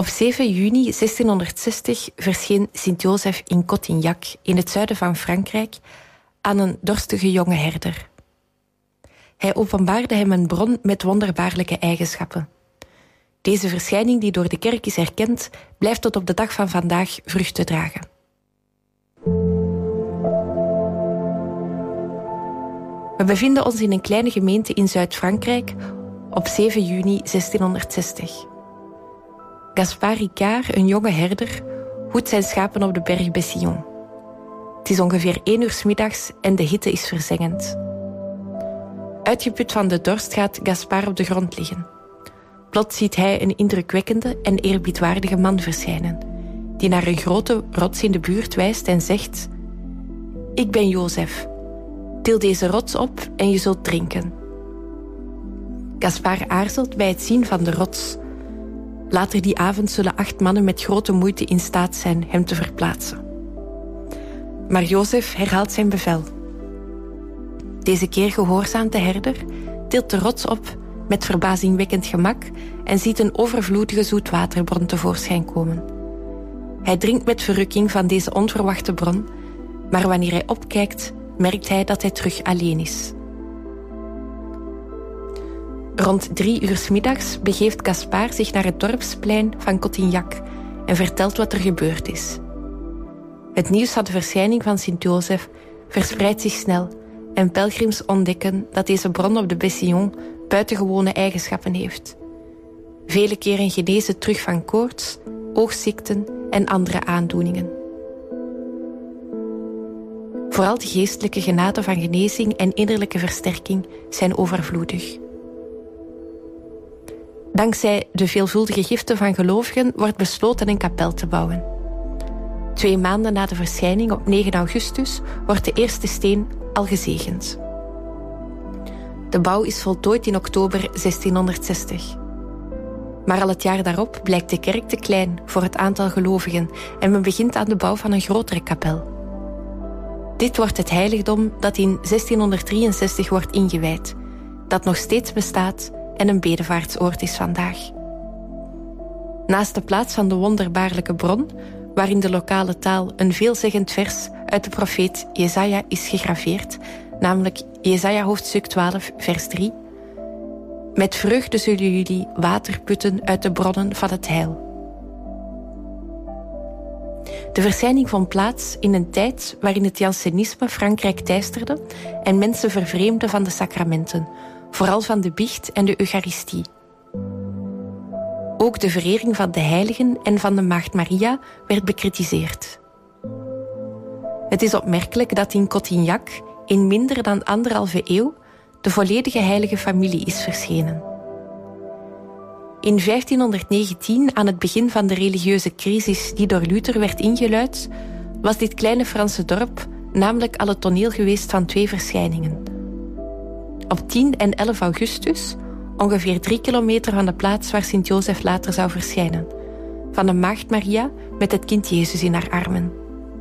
Op 7 juni 1660 verscheen Sint-Jozef in Cotignac, in het zuiden van Frankrijk, aan een dorstige jonge herder. Hij openbaarde hem een bron met wonderbaarlijke eigenschappen. Deze verschijning, die door de kerk is erkend, blijft tot op de dag van vandaag vruchten dragen. We bevinden ons in een kleine gemeente in Zuid-Frankrijk op 7 juni 1660. Gaspard Ricard, een jonge herder, hoedt zijn schapen op de berg Bessillon. Het is ongeveer 1 uur 's middags en de hitte is verzengend. Uitgeput van de dorst gaat Gaspard op de grond liggen. Plots ziet hij een indrukwekkende en eerbiedwaardige man verschijnen, die naar een grote rots in de buurt wijst en zegt: "Ik ben Jozef. Til deze rots op en je zult drinken." Gaspard aarzelt bij het zien van de rots. Later die avond zullen 8 mannen met grote moeite in staat zijn hem te verplaatsen. Maar Jozef herhaalt zijn bevel. Deze keer gehoorzaamt de herder, tilt de rots op met verbazingwekkend gemak en ziet een overvloedige zoetwaterbron tevoorschijn komen. Hij drinkt met verrukking van deze onverwachte bron, maar wanneer hij opkijkt, merkt hij dat hij terug alleen is. Rond 3 uur 's middags begeeft Gaspard zich naar het dorpsplein van Cotignac en vertelt wat er gebeurd is. Het nieuws van de verschijning van Sint-Jozef verspreidt zich snel en pelgrims ontdekken dat deze bron op de Bessillon buitengewone eigenschappen heeft. Vele keren genezen terug van koorts, oogziekten en andere aandoeningen. Vooral de geestelijke genade van genezing en innerlijke versterking zijn overvloedig. Dankzij de veelvuldige giften van gelovigen wordt besloten een kapel te bouwen. 2 maanden na de verschijning op 9 augustus wordt de eerste steen al gezegend. De bouw is voltooid in oktober 1660. Maar al het jaar daarop blijkt de kerk te klein voor het aantal gelovigen en men begint aan de bouw van een grotere kapel. Dit wordt het heiligdom dat in 1663 wordt ingewijd, dat nog steeds bestaat en een bedevaartsoord is vandaag. Naast de plaats van de wonderbaarlijke bron, waarin de lokale taal een veelzeggend vers uit de profeet Jesaja is gegraveerd, namelijk Jesaja hoofdstuk 12, vers 3. Met vreugde zullen jullie water putten uit de bronnen van het heil. De verschijning vond plaats in een tijd waarin het Jansenisme Frankrijk teisterde en mensen vervreemden van de sacramenten, vooral van de biecht en de Eucharistie. Ook de verering van de heiligen en van de Maagd Maria werd bekritiseerd. Het is opmerkelijk dat in Cotignac in minder dan 1,5 eeuw de volledige heilige familie is verschenen. In 1519, aan het begin van de religieuze crisis die door Luther werd ingeluid, was dit kleine Franse dorp namelijk al het toneel geweest van 2 verschijningen. Op 10 en 11 augustus, ongeveer 3 kilometer van de plaats waar Sint-Jozef later zou verschijnen, van de Maagd Maria met het kind Jezus in haar armen.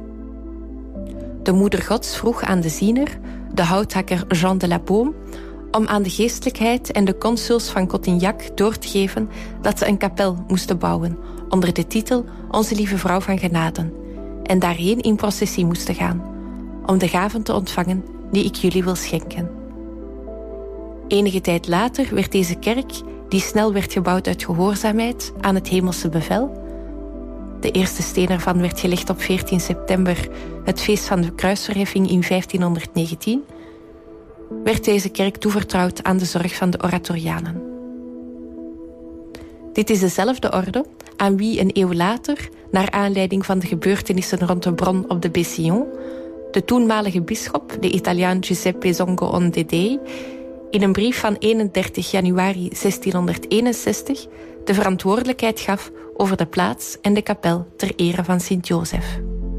De moeder Gods vroeg aan de ziener, de houthakker Jean de la Baume, om aan de geestelijkheid en de consuls van Cotignac door te geven dat ze een kapel moesten bouwen onder de titel Onze Lieve Vrouw van Genaden en daarheen in processie moesten gaan, om de gaven te ontvangen die ik jullie wil schenken. Enige tijd later werd deze kerk, die snel werd gebouwd uit gehoorzaamheid aan het hemelse bevel. De eerste steen ervan werd gelegd op 14 september, het feest van de kruisverheffing in 1519, werd deze kerk toevertrouwd aan de zorg van de oratorianen. Dit is dezelfde orde aan wie een eeuw later, naar aanleiding van de gebeurtenissen rond de bron op de Bessillon, de toenmalige bisschop, de Italiaan Giuseppe Zongo Ondedei, in een brief van 31 januari 1661 de verantwoordelijkheid gaf over de plaats en de kapel ter ere van Sint-Jozef.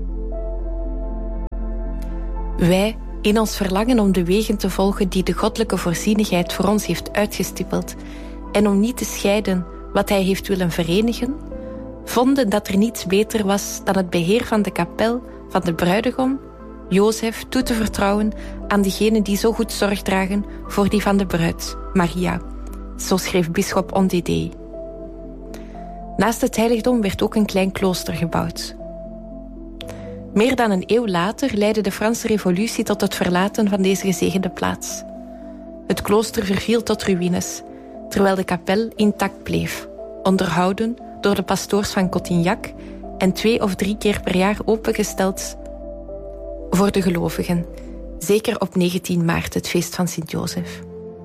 Wij, in ons verlangen om de wegen te volgen die de goddelijke voorzienigheid voor ons heeft uitgestippeld en om niet te scheiden wat hij heeft willen verenigen, vonden dat er niets beter was dan het beheer van de kapel van de bruidegom, Jozef, toe te vertrouwen aan diegenen die zo goed zorg dragen voor die van de bruid, Maria, zo schreef bisschop Ondedei. Naast het heiligdom werd ook een klein klooster gebouwd. Meer dan een eeuw later leidde de Franse Revolutie tot het verlaten van deze gezegende plaats. Het klooster verviel tot ruïnes, terwijl de kapel intact bleef, onderhouden door de pastoors van Cotignac en 2 of 3 keer per jaar opengesteld voor de gelovigen, zeker op 19 maart, het feest van Sint-Jozef.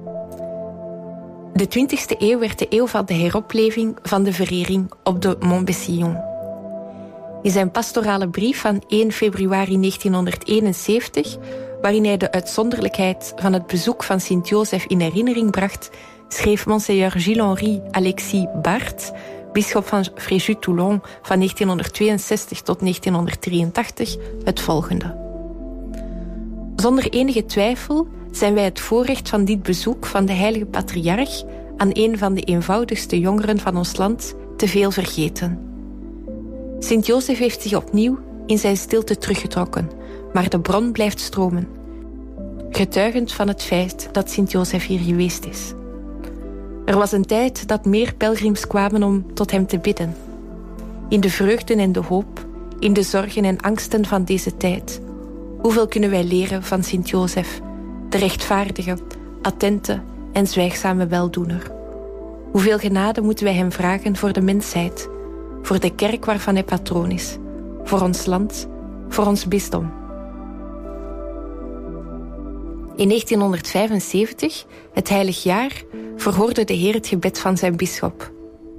De 20e eeuw werd de eeuw van de heropleving van de verering op de Montbécillon. In zijn pastorale brief van 1 februari 1971, waarin hij de uitzonderlijkheid van het bezoek van Sint-Jozef in herinnering bracht, schreef Monseigneur Gilles-Henri Alexis Bart, bisschop van Fréjus-Toulon van 1962 tot 1983, het volgende. Zonder enige twijfel zijn wij het voorrecht van dit bezoek van de heilige patriarch aan een van de eenvoudigste jongeren van ons land te veel vergeten. Sint-Jozef heeft zich opnieuw in zijn stilte teruggetrokken, maar de bron blijft stromen, getuigend van het feit dat Sint-Jozef hier geweest is. Er was een tijd dat meer pelgrims kwamen om tot hem te bidden. In de vreugden en de hoop, in de zorgen en angsten van deze tijd. Hoeveel kunnen wij leren van Sint-Jozef, de rechtvaardige, attente en zwijgzame weldoener? Hoeveel genade moeten wij hem vragen voor de mensheid, voor de kerk waarvan hij patroon is, voor ons land, voor ons bisdom. In 1975, het heilig jaar, verhoorde de Heer het gebed van zijn bisschop.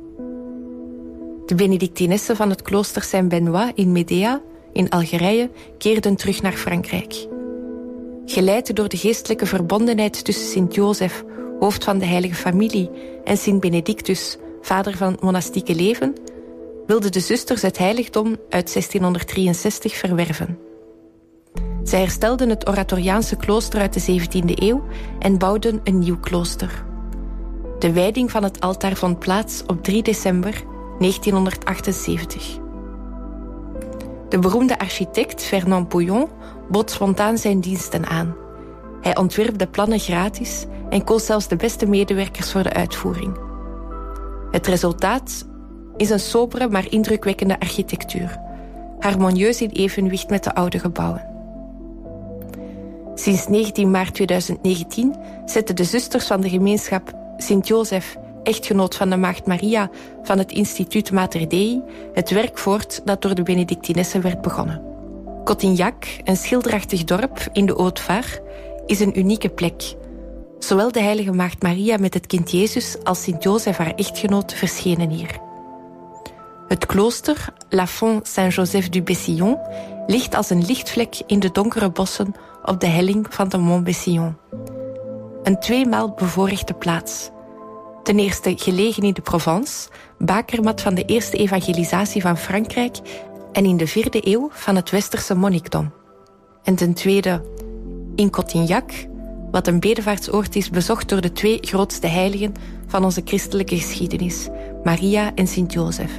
De Benedictinessen van het klooster Saint-Benoît in Médéa, in Algerije, keerden terug naar Frankrijk. Geleid door de geestelijke verbondenheid tussen Sint-Jozef, hoofd van de heilige familie, en Sint Benedictus, vader van het monastieke leven, wilden de zusters het heiligdom uit 1663 verwerven. Zij herstelden het Oratoriaanse klooster uit de 17e eeuw en bouwden een nieuw klooster. De wijding van het altaar vond plaats op 3 december 1978. De beroemde architect Fernand Pouillon bood spontaan zijn diensten aan. Hij ontwierp de plannen gratis en koos zelfs de beste medewerkers voor de uitvoering. Het resultaat is een sobere maar indrukwekkende architectuur, harmonieus in evenwicht met de oude gebouwen. Sinds 19 maart 2019 zetten de zusters van de gemeenschap Sint-Jozef, echtgenoot van de Maagd Maria van het instituut Mater Dei, het werk voort dat door de Benedictinessen werd begonnen. Cotignac, een schilderachtig dorp in de Haute-Var, is een unieke plek. Zowel de heilige Maagd Maria met het kind Jezus als Sint-Jozef, haar echtgenoot, verschenen hier. Het klooster, La Font Saint-Joseph du Bessillon, ligt als een lichtvlek in de donkere bossen op de helling van de Montbécillon. Een tweemaal bevoorrechte plaats. Ten eerste gelegen in de Provence, bakermat van de eerste evangelisatie van Frankrijk en in de 4e eeuw van het westerse monnikdom. En ten tweede in Cotignac, wat een bedevaartsoord is bezocht door de 2 grootste heiligen van onze christelijke geschiedenis, Maria en Sint-Jozef.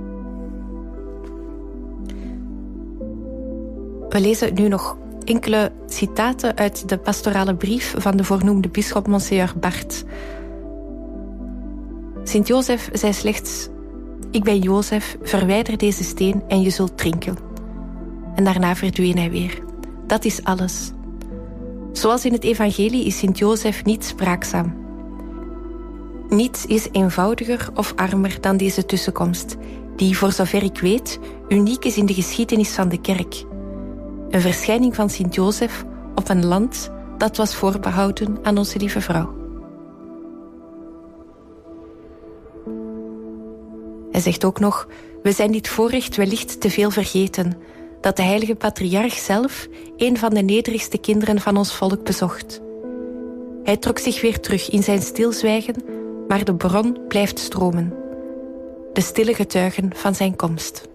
We lezen nu nog enkele citaten uit de pastorale brief van de voornoemde bisschop Monseigneur Bart. Sint-Jozef zei slechts: "Ik ben Jozef, verwijder deze steen en je zult drinken." En daarna verdween hij weer. Dat is alles. Zoals in het evangelie is Sint-Jozef niet spraakzaam. Niets is eenvoudiger of armer dan deze tussenkomst, die, voor zover ik weet, uniek is in de geschiedenis van de kerk. Een verschijning van Sint-Jozef op een land dat was voorbehouden aan onze lieve vrouw. Hij zegt ook nog: we zijn dit voorrecht wellicht te veel vergeten, dat de heilige patriarch zelf een van de nederigste kinderen van ons volk bezocht. Hij trok zich weer terug in zijn stilzwijgen, maar de bron blijft stromen. De stille getuigen van zijn komst.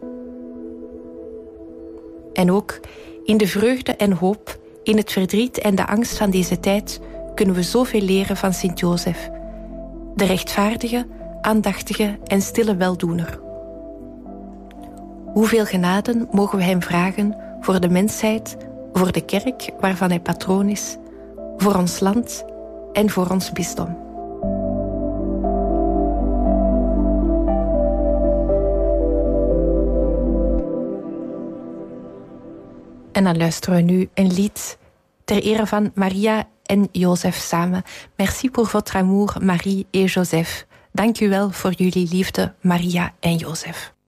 En ook in de vreugde en hoop, in het verdriet en de angst van deze tijd, kunnen we zoveel leren van Sint-Jozef, de rechtvaardige, aandachtige en stille weldoener. Hoeveel genaden mogen we hem vragen voor de mensheid, voor de kerk waarvan hij patroon is, voor ons land en voor ons bisdom. En dan luisteren we nu een lied ter ere van Maria en Jozef samen. Merci pour votre amour, Marie et Joseph. Dank u wel voor jullie liefde, Maria en Jozef.